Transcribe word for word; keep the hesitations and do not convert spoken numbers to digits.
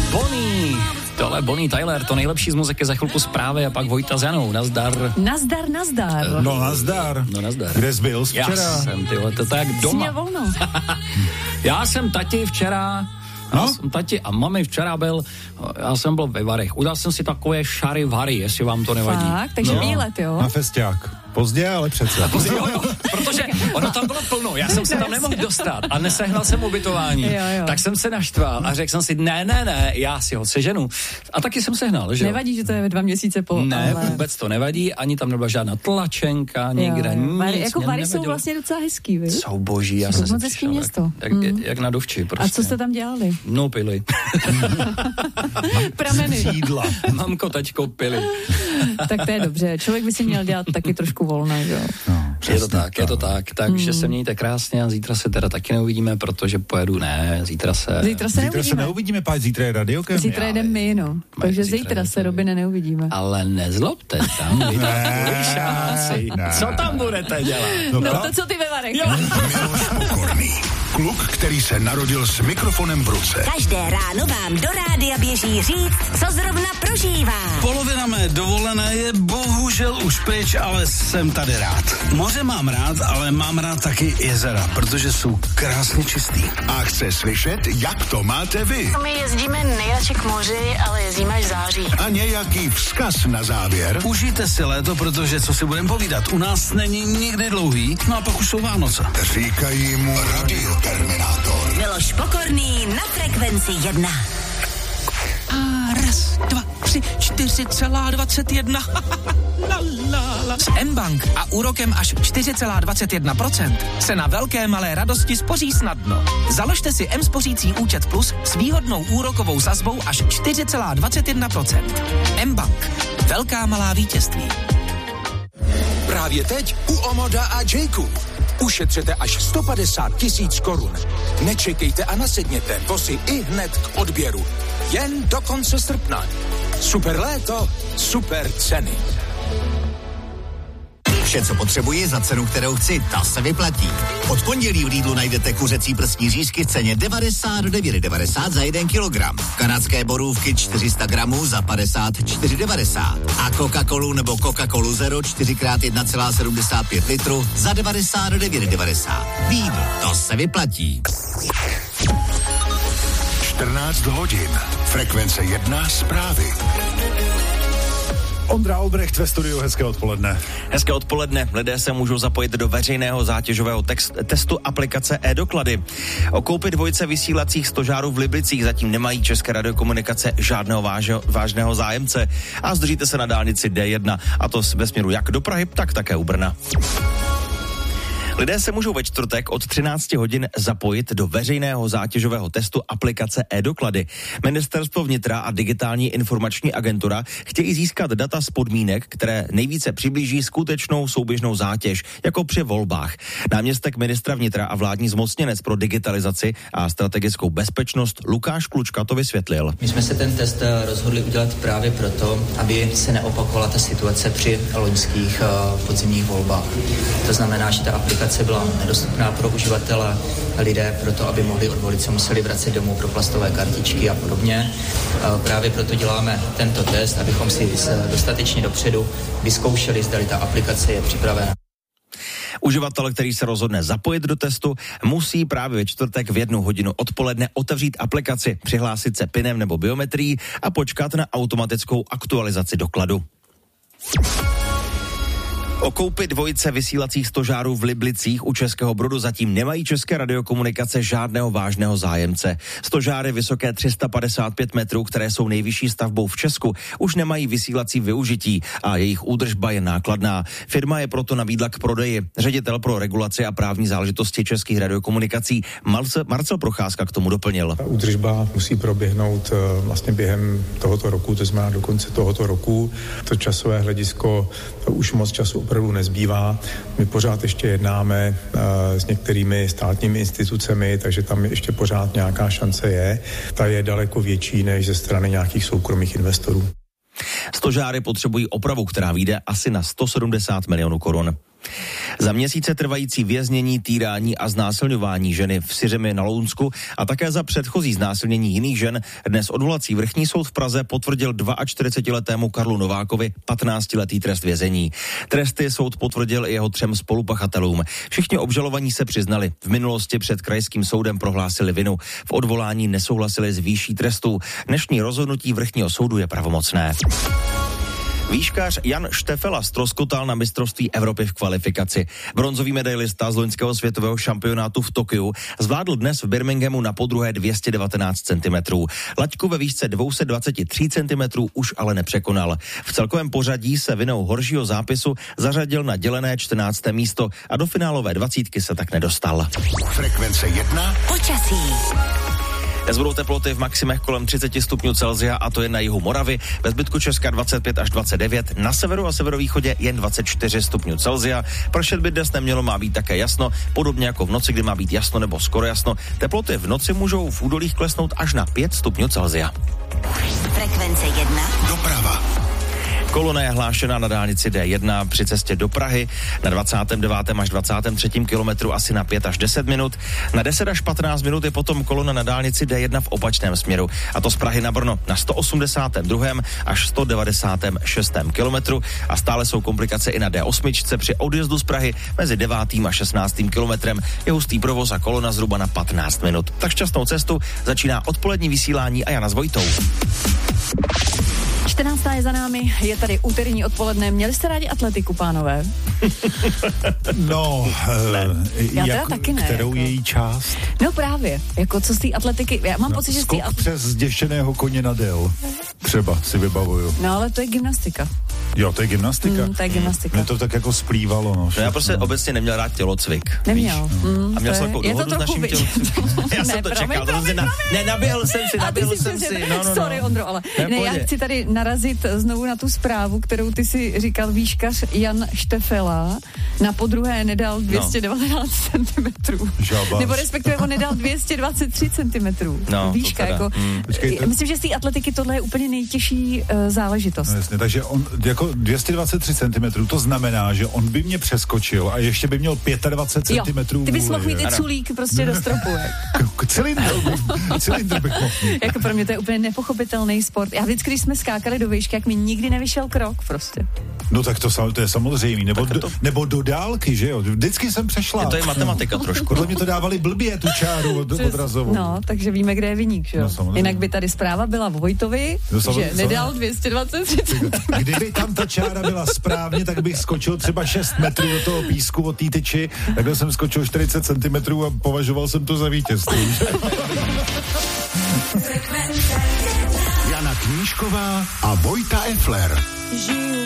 Bonnie. Tohle Bonnie Tyler, to nejlepší z muziky, za chvilku zprávy a pak Vojta s Janou. Nazdar. Nazdar, nazdar. No nazdar. No nazdar. Kde jsi byl včera? Já jsem, tyhle, to tak doma. Jsi měl volno. Já jsem tati včera... No? Já jsem tati a mami včera byl, já jsem byl ve Varech. Udal jsem si takové šarivary, jestli vám to nevadí. Tak, takže no. výlet, jo? Na festiák. Pozdě, ale přece. Pozdě, jo, jo, protože ono tam bylo plno, já jsem se tam nemohl dostat a nesehnal jsem ubytování. Jo, jo. Tak jsem se naštval a řekl jsem si, ne, ne, ne, já si ho seženu. A taky jsem sehnal, že jo? Nevadí, že to je dva měsíce po, Ne, ale... vůbec to nevadí, ani tam nebyla žádná tlačenka, nikde, jo, jo. nic. Vary, jako mě Vary jsou nevadilo. vlastně docela hezký, vy? Jsou boží, já Jsou jsem moc si hezký přišel, město. Jak, Mm. jak, jak na dovči prostě. A co jste tam dělali? No, pili. Prameny. Jídla. Mamko, tačko, pili. Tak to je dobře, člověk by si měl dělat taky trošku volno, jo? No, Je to tak, je to tak. Takže Hmm. se mějte krásně a zítra se teda taky neuvidíme, protože pojedu, ne, zítra se... Zítra se Zítra se neuvidíme. neuvidíme, páč, zítra je radiokem. Zítra jedeme my, no. Takže zítra zítra jdete se, vy. Robine, neuvidíme. Ale nezlobte tam, vy Ne, šáci. ne. Co tam budete dělat? No, No pra- to, co ty ve Varech. Miloš Pokorný. Kluk, který se narodil s mikrofonem v ruce. Každé ráno vám do rádia běží říct, co zrovna prožívá. Polovina mé dovolené je bohužel už pryč, ale jsem tady rád. Moře mám rád, ale mám rád taky jezera, protože jsou krásně čistý. A chce slyšet, jak to máte vy. My jezdíme nejradši k moři, ale jezdíme až v září. A nějaký vzkaz na závěr. Užijte si léto, protože co si budeme povídat, u nás není nikdy dlouhý, no a pak už jsou Vánoce. Říkají mu Radioterminátor. Miloš Pokorný na Frekvenci jedna. A raz, dva, tři, čtyři celá dvacet jedna. La, la, la. S M-Bank a úrokem až čtyři celá dvacet jedna procent se na velké malé radosti spoří snadno. Založte si M-spořící účet Plus s výhodnou úrokovou sazbou až čtyři celá dvacet jedna procent. M-Bank. Velká malá vítězství. Právě teď u Omoda a Jayku. Ušetřete až sto padesát tisíc korun. Nečekejte a nasedněte, vozy i hned k odběru. Jen do konce srpna. Super léto, super ceny. Vše, co potřebuji za cenu, kterou chci, ta se vyplatí. Od pondělí v Lidlu najdete kuřecí prsní řízky v ceně devadesát devět devadesát za jeden kilogram. Kanadské borůvky čtyři sta gramů za padesát čtyři devadesát. A Coca-Colu nebo Coca-Colu Zero čtyři krát jedna celá sedmdesát pět litru za devadesát devět devadesát. Lidl, to se vyplatí. čtrnáct hodin. Frekvence jedna zprávy. Ondra Albrecht ve studiu, hezké odpoledne. Hezké odpoledne. Lidé se můžou zapojit do veřejného zátěžového text, testu aplikace e-doklady. O koupi dvojice vysílacích stožárů v Liblicích zatím nemají České radiokomunikace žádného vážo, vážného zájemce a zdržíte se na dálnici D jedna, a to ve směru jak do Prahy, tak také u Brna. Lidé se můžou ve čtvrtek od třináct hodin zapojit do veřejného zátěžového testu aplikace e-doklady. Ministerstvo vnitra a digitální informační agentura chtějí získat data z podmínek, které nejvíce přiblíží skutečnou souběžnou zátěž, jako při volbách. Náměstek ministra vnitra a vládní zmocněnec pro digitalizaci a strategickou bezpečnost Lukáš Klučka to vysvětlil. My jsme se ten test rozhodli udělat právě proto, aby se neopakovala ta situace při loňských uh, podzimních volbách. To znamená, že ta aplikace byla nedostupná pro uživatele, lidé proto, aby mohli odvolit, se museli vracet domů pro plastové kartičky a podobně. Právě proto děláme tento test, abychom si dostatečně dopředu vyzkoušeli, zda ta aplikace je připravena. Uživatel, který se rozhodne zapojit do testu, musí právě ve čtvrtek v jednu hodinu odpoledne otevřít aplikaci, přihlásit se pinem nebo biometrií a počkat na automatickou aktualizaci dokladu. O koupi dvojice vysílacích stožárů v Liblicích u Českého Brodu zatím nemají České radiokomunikace žádného vážného zájemce. Stožáry vysoké tři sta padesát pět metrů, které jsou nejvyšší stavbou v Česku, už nemají vysílací využití a jejich údržba je nákladná. Firma je proto nabídla k prodeji. Ředitel pro regulaci a právní záležitosti Českých radiokomunikací Marcel, Marcel Procházka k tomu doplnil. Ta údržba musí proběhnout vlastně během tohoto roku, to znamená do konce tohoto roku. To časové hledisko už moc času opravdu nezbývá. My pořád ještě jednáme uh, s některými státními institucemi, takže tam ještě pořád nějaká šance je. Ta je daleko větší než ze strany nějakých soukromých investorů. Stožáry potřebují opravu, která vyjde asi na sto sedmdesát milionů korun. Za měsíce trvající věznění, týrání a znásilňování ženy v Syřimi na Lounsku a také za předchozí znásilnění jiných žen dnes odvolací vrchní soud v Praze potvrdil čtyřicetiletému Karlu Novákovi patnáctiletý trest vězení. Tresty soud potvrdil i jeho třem spolupachatelům. Všichni obžalovaní se přiznali. V minulosti před krajským soudem prohlásili vinu. V odvolání nesouhlasili s výší trestů. Dnešní rozhodnutí vrchního soudu je pravomocné. Výškař Jan Štefela ztroskotal na mistrovství Evropy v kvalifikaci. Bronzový medailista z loňského světového šampionátu v Tokiu zvládl dnes v Birminghamu na podruhé dvě stě devatenáct centimetrů. Laťku ve výšce dvě stě dvacet tři centimetrů už ale nepřekonal. V celkovém pořadí se vinou horšího zápisu zařadil na dělené čtrnácté místo a do finálové dvacítky se tak nedostal. Frekvence jedna. Počasí. Dnes budou teploty v maximech kolem třicet stupňů Celsia, a to je na jihu Moravy, ve zbytku Česka dvacet pět až dvacet devět, na severu a severovýchodě jen dvacet čtyři stupňů Celsia. Pršet by dnes nemělo, má být také jasno, podobně jako v noci, kdy má být jasno nebo skoro jasno. Teploty v noci můžou v údolích klesnout až na pět stupňů Celsia. Frekvence jedna. Doprava. Kolona je hlášena na dálnici D jedna při cestě do Prahy na dvacátém devátém až dvacátém třetím kilometru asi na pět až deset minut. Na deset až patnáct minut je potom kolona na dálnici D jedna v opačném směru, a to z Prahy na Brno na sto osmdesátém druhém až sto devadesátém šestém kilometru, a stále jsou komplikace i na D osm při odjezdu z Prahy mezi devátým a šestnáctým kilometrem. Je hustý provoz a kolona zhruba na patnáct minut. Tak šťastnou cestu, začíná odpolední vysílání a Jana s Vojtou. čtrnáctá je za námi, je tady úterní odpoledne. Měli jste rádi atletiku, pánové? No, Já teda jak, taky ne, kterou jako. její část? No právě, jako co z té atletiky, já mám No, pocit, že z té skok atletiky... přes zděšeného koně na del. Třeba si vybavuju. No ale to je gymnastika. Jo, to je gymnastika. Mm, to je gymnastika. Mě to tak jako splývalo. No, No já prostě obecně neměl rád tělocvik. Neměl. Mm, A měl to jsem je- takovou je to dohodu s trochu naším vidět. tělocvikem. Já Ne, jsem to promiň, čekal. to promiň, na, ne, naběhl jsem si, A ty naběhl jsi jsem si- si. No, no, no. Sorry, Ondro, ale Ne, ne, já pohodě. chci tady narazit znovu na tu zprávu, kterou ty si říkal, výškař Jan Štefela na podruhé nedal dvě stě devatenáct centimetrů. Žabas. Nebo respektive on nedal dvě stě dvacet tři centimetrů. No, Výška, to teda. jako, Mm. Počkejte. myslím, že z té atletiky tohle je úplně nejtěžší uh, záležitost. No jasně, takže on jako dvě stě dvacet tři centimetrů, to znamená, že on by mě přeskočil a ještě by měl dvacet pět centimetrů. Jo, ty bys vůle, mohl mít že? i culík prostě do stropu. K- Cylindr, cylindr bych mohl mít. Jako pro mě to je úplně nepochopitelný sport. Já vždycky, když jsme skákali do výšky, jak mi nikdy nevyšel krok prostě. No tak to, sam- to je samozřejmé. Nebo, do, nebo do dálky, že jo? Vždycky jsem přešla. Je to je matematika trošku. Podle mě to dávali blbě, tu čáru od, odrazovou. No, takže víme, kde je viník, že jo? No, samozřejmě. Jinak by tady zpráva byla o Vojtovi, No, že samozřejmě. nedal dvě stě dvacet tři centimetrů. Kdyby tam ta čára byla správně, tak bych skočil třeba šest metrů do toho písku od té tyči. Takhle jsem skočil čtyřicet centimetrů a považoval jsem to za vítězství. Jana Knížková a Vojta Effler. Žiju